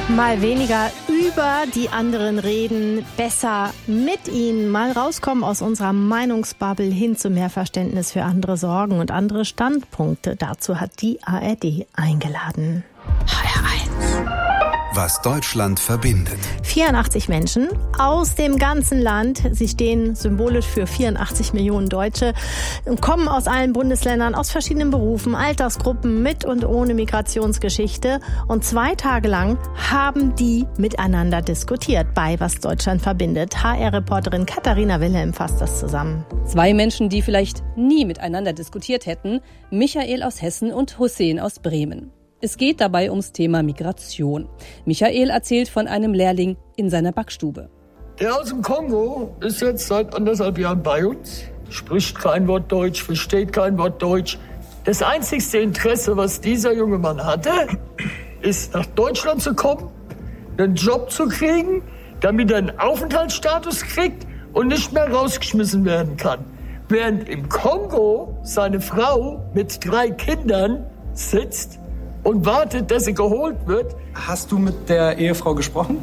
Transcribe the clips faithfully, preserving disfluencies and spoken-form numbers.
Mal weniger über die anderen reden, besser mit ihnen. Mal rauskommen aus unserer Meinungsbubble hin zu mehr Verständnis für andere Sorgen und andere Standpunkte. Dazu hat die A R D eingeladen. H R eins. Was Deutschland verbindet. vierundachtzig Menschen aus dem ganzen Land. Sie stehen symbolisch für vierundachtzig Millionen Deutsche und kommen aus allen Bundesländern, aus verschiedenen Berufen, Altersgruppen, mit und ohne Migrationsgeschichte. Und zwei Tage lang haben die miteinander diskutiert bei Was Deutschland verbindet. H R-Reporterin Katharina Wilhelm fasst das zusammen. Zwei Menschen, die vielleicht nie miteinander diskutiert hätten. Michael aus Hessen und Hussein aus Bremen. Es geht dabei ums Thema Migration. Michael erzählt von einem Lehrling in seiner Backstube. Der aus dem Kongo ist jetzt seit anderthalb Jahren bei uns, spricht kein Wort Deutsch, versteht kein Wort Deutsch. Das einzigste Interesse, was dieser junge Mann hatte, ist nach Deutschland zu kommen, einen Job zu kriegen, damit er einen Aufenthaltsstatus kriegt und nicht mehr rausgeschmissen werden kann. Während im Kongo seine Frau mit drei Kindern sitzt und wartet, dass sie geholt wird. Hast du mit der Ehefrau gesprochen?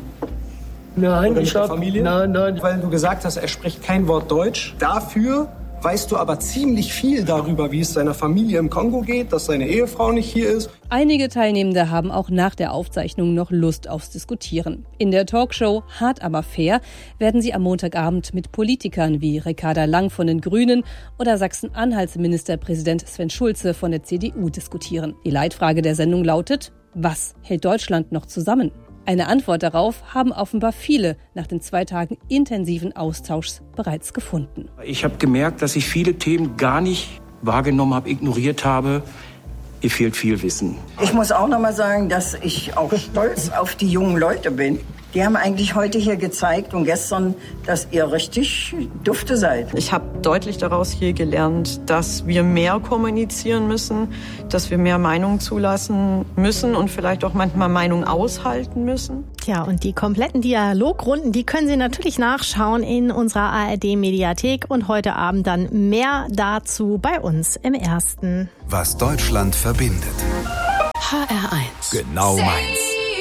Nein, Oder ich mit der hab, Familie? Nein, nein. Weil du gesagt hast, er spricht kein Wort Deutsch. Dafür weißt du aber ziemlich viel darüber, wie es seiner Familie im Kongo geht, dass seine Ehefrau nicht hier ist. Einige Teilnehmende haben auch nach der Aufzeichnung noch Lust aufs Diskutieren. In der Talkshow Hart aber fair werden sie am Montagabend mit Politikern wie Ricarda Lang von den Grünen oder Sachsen-Anhalts-Ministerpräsident Sven Schulze von der C D U diskutieren. Die Leitfrage der Sendung lautet: Was hält Deutschland noch zusammen? Eine Antwort darauf haben offenbar viele nach den zwei Tagen intensiven Austauschs bereits gefunden. Ich habe gemerkt, dass ich viele Themen gar nicht wahrgenommen habe, ignoriert habe. Ihr fehlt viel Wissen. Ich muss auch noch mal sagen, dass ich auch stolz auf die jungen Leute bin. Die haben eigentlich heute hier gezeigt und gestern, dass ihr richtig dufte seid. Ich habe deutlich daraus hier gelernt, dass wir mehr kommunizieren müssen, dass wir mehr Meinungen zulassen müssen und vielleicht auch manchmal Meinungen aushalten müssen. Tja, und die kompletten Dialogrunden, die können Sie natürlich nachschauen in unserer A R D-Mediathek und heute Abend dann mehr dazu bei uns im Ersten. Was Deutschland verbindet. H R eins. Genau meins.